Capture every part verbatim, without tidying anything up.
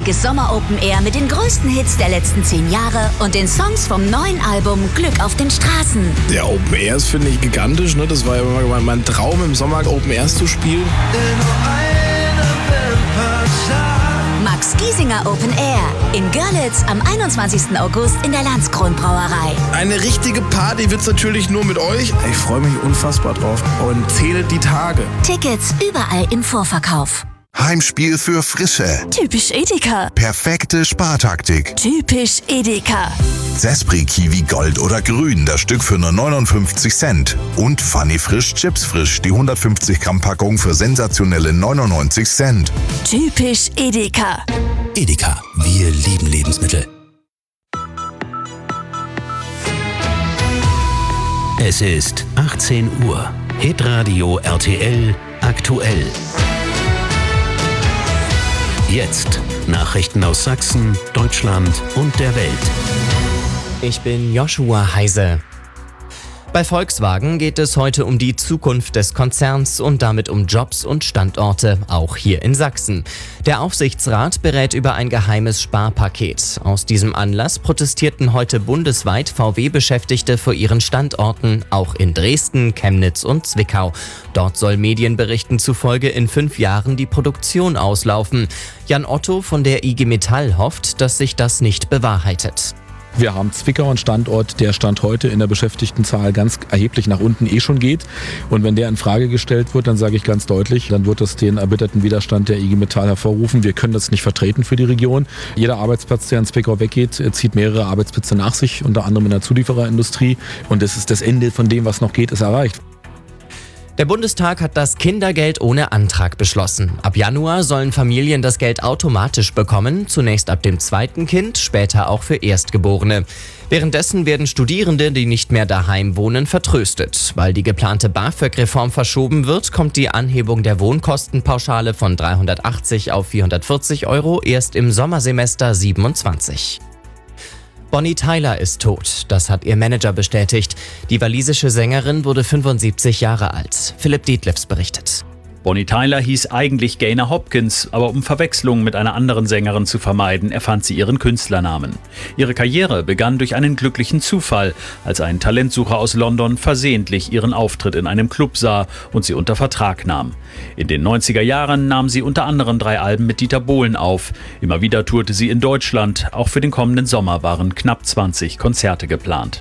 dreitagiges Sommer-Open Air mit den größten Hits der letzten zehn Jahre und den Songs vom neuen Album Glück auf den Straßen. Der Open Airs finde ich gigantisch, ne? Das war ja immer mein Traum, im Sommer Open Airs zu spielen. Max Giesinger Open Air in Görlitz am einundzwanzigsten August in der Landskron Brauerei. Eine richtige Party wird's natürlich nur mit euch. Ich freue mich unfassbar drauf und zähle die Tage. Tickets überall im Vorverkauf. Heimspiel für Frische. Typisch Edeka. Perfekte Spartaktik. Typisch Edeka. Zespri Kiwi Gold oder Grün, das Stück für nur neunundfünfzig Cent. Und Funny Frisch Chips Frisch, die hundertfünfzig Gramm Packung für sensationelle neunundneunzig Cent. Typisch Edeka. Edeka, wir lieben Lebensmittel. Es ist achtzehn Uhr. Hitradio R T L aktuell. Jetzt Nachrichten aus Sachsen, Deutschland und der Welt. Ich bin Joshua Heise. Bei Volkswagen geht es heute um die Zukunft des Konzerns und damit um Jobs und Standorte, auch hier in Sachsen. Der Aufsichtsrat berät über ein geheimes Sparpaket. Aus diesem Anlass protestierten heute bundesweit V W-Beschäftigte vor ihren Standorten, auch in Dresden, Chemnitz und Zwickau. Dort soll Medienberichten zufolge in fünf Jahren die Produktion auslaufen. Jan Otto von der I G Metall hofft, dass sich das nicht bewahrheitet. Wir haben Zwickau, einen Standort, der Stand heute in der Beschäftigtenzahl ganz erheblich nach unten eh schon geht. Und wenn der in Frage gestellt wird, dann sage ich ganz deutlich, dann wird das den erbitterten Widerstand der I G Metall hervorrufen. Wir können das nicht vertreten für die Region. Jeder Arbeitsplatz, der in Zwickau weggeht, zieht mehrere Arbeitsplätze nach sich, unter anderem in der Zuliefererindustrie. Und das ist das Ende von dem, was noch geht, ist erreicht. Der Bundestag hat das Kindergeld ohne Antrag beschlossen. Ab Januar sollen Familien das Geld automatisch bekommen, zunächst ab dem zweiten Kind, später auch für Erstgeborene. Währenddessen werden Studierende, die nicht mehr daheim wohnen, vertröstet. Weil die geplante BAföG-Reform verschoben wird, kommt die Anhebung der Wohnkostenpauschale von dreihundertachtzig auf vierhundertvierzig Euro erst im Sommersemester siebenundzwanzig. Bonnie Tyler ist tot, das hat ihr Manager bestätigt. Die walisische Sängerin wurde fünfundsiebzig Jahre alt. Philipp Dietlefs berichtet. Bonnie Tyler hieß eigentlich Gaynor Hopkins, aber um Verwechslungen mit einer anderen Sängerin zu vermeiden, erfand sie ihren Künstlernamen. Ihre Karriere begann durch einen glücklichen Zufall, als ein Talentsucher aus London versehentlich ihren Auftritt in einem Club sah und sie unter Vertrag nahm. In den neunziger Jahren nahm sie unter anderem drei Alben mit Dieter Bohlen auf. Immer wieder tourte sie in Deutschland. Auch für den kommenden Sommer waren knapp zwanzig Konzerte geplant.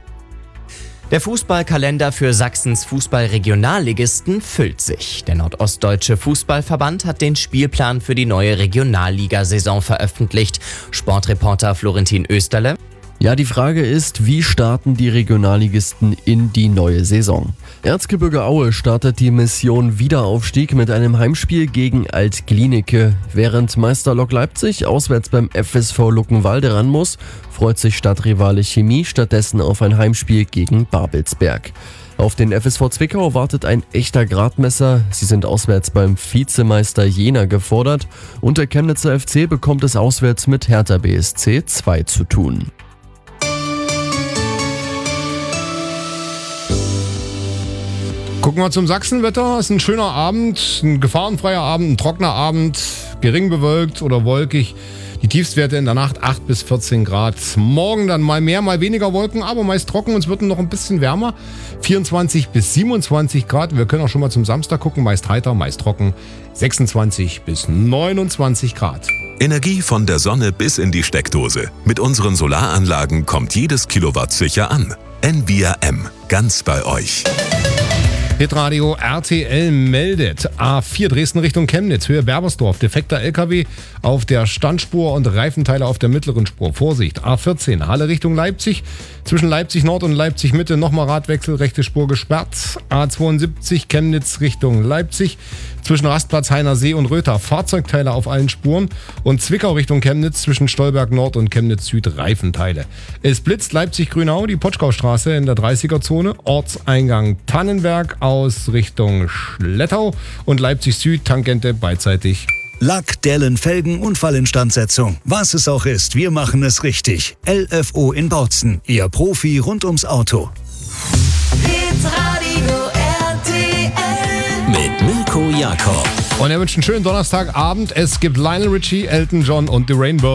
Der Fußballkalender für Sachsens Fußball-Regionalligisten füllt sich. Der Nordostdeutsche Fußballverband hat den Spielplan für die neue Regionalligasaison veröffentlicht. Sportreporter Florentin Österle. Ja, die Frage ist, wie starten die Regionalligisten in die neue Saison? Erzgebirge Aue startet die Mission Wiederaufstieg mit einem Heimspiel gegen Alt-Glienicke. Während Meister Lok Leipzig auswärts beim F S V Luckenwalde ran muss, freut sich Stadtrivale Chemie stattdessen auf ein Heimspiel gegen Babelsberg. Auf den F S V Zwickau wartet ein echter Gradmesser. Sie sind auswärts beim Vizemeister Jena gefordert und der Chemnitzer F C bekommt es auswärts mit Hertha B S C zwei zu tun. Gucken wir zum Sachsenwetter. Es ist ein schöner Abend, ein gefahrenfreier Abend, ein trockener Abend, gering bewölkt oder wolkig. Die Tiefstwerte in der Nacht acht bis vierzehn Grad. Morgen dann mal mehr, mal weniger Wolken, aber meist trocken und es wird noch ein bisschen wärmer. vierundzwanzig bis siebenundzwanzig Grad. Wir können auch schon mal zum Samstag gucken. Meist heiter, meist trocken. sechsundzwanzig bis neunundzwanzig Grad. Energie von der Sonne bis in die Steckdose. Mit unseren Solaranlagen kommt jedes Kilowatt sicher an. Envia M. Ganz bei euch. Hitradio R T L meldet. A vier Dresden Richtung Chemnitz, Höhe Berbersdorf. Defekter L K W auf der Standspur und Reifenteile auf der mittleren Spur. Vorsicht. A vierzehn Halle Richtung Leipzig. Zwischen Leipzig Nord und Leipzig Mitte nochmal Radwechsel, rechte Spur gesperrt. A zweiundsiebzig Chemnitz Richtung Leipzig. Zwischen Rastplatz Heinersee und Röther Fahrzeugteile auf allen Spuren. Und Zwickau Richtung Chemnitz zwischen Stolberg Nord und Chemnitz Süd Reifenteile. Es blitzt Leipzig-Grünau, die Potschkaustraße in der dreißiger-Zone. Ortseingang Tannenberg aus Richtung Schlettau und Leipzig Süd Tangente beidseitig. Lack, Dellen, Felgen, Unfallinstandsetzung. Was es auch ist, wir machen es richtig. L F O in Bautzen, Ihr Profi rund ums Auto. Hitradio R T L mit Mirko Jakob. Und er wünscht einen schönen Donnerstagabend. Es gibt Lionel Richie, Elton John und The Rainbow.